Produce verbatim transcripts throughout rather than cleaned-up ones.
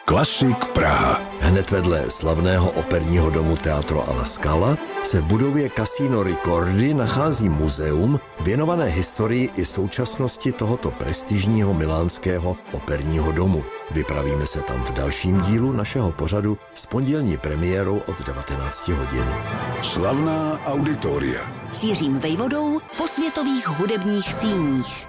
Klasik Praha. Hned vedle slavného operního domu Teatro alla Scala se v budově Casino Ricordi nachází muzeum věnované historii i současnosti tohoto prestižního milánského operního domu. Vypravíme se tam v dalším dílu našeho pořadu s pondělní premiérou od devatenácti hodin. Slavná auditoria. S Jiřím Vejvodou po světových hudebních síních.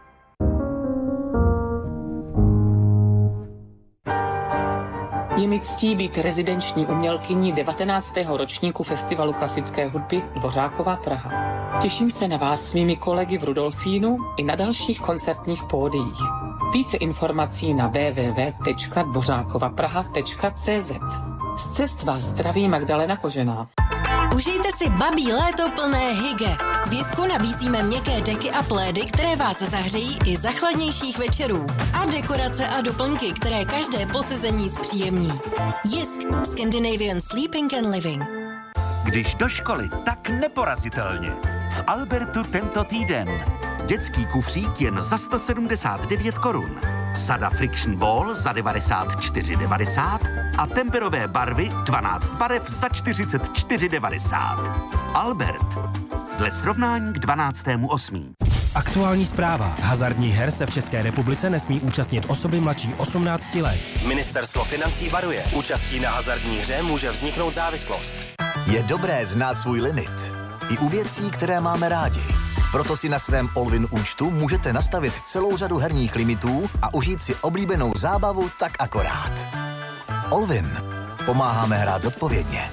Je mi ctí být rezidenční umělkyní devatenáctého ročníku Festivalu klasické hudby Dvořákova Praha. Těším se na vás s mými kolegy v Rudolfínu i na dalších koncertních pódiích. Více informací na w w w tečka dvořákovapraha tečka c z. Z cest vás zdraví Magdalena Kožená. Užijte si babí léto plné hyge. V Jisku nabízíme měkké deky a plédy, které vás zahřejí i za chladnějších večerů. A dekorace a doplňky, které každé posezení zpříjemní. Jisk. Scandinavian Sleeping and Living. Když do školy, tak neporazitelně. V Albertu tento týden. Dětský kufřík jen za sto sedmdesát devět korun. Sada Friction Ball za devadesát čtyři devadesát a temperové barvy dvanáct barev za čtyřicet čtyři devadesát. Albert. Dle srovnání k dvanáctému osmého Aktuální zpráva. Hazardních her se v České republice nesmí účastnit osoby mladší osmnácti let. Ministerstvo financí varuje. Účastí na hazardní hře může vzniknout závislost. Je dobré znát svůj limit. I u věcí, které máme rádi. Proto si na svém Allwyn účtu můžete nastavit celou řadu herních limitů a užít si oblíbenou zábavu tak akorát. Allwyn. Pomáháme hrát zodpovědně.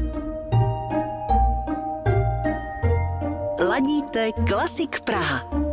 Ladíte Klasik Praha.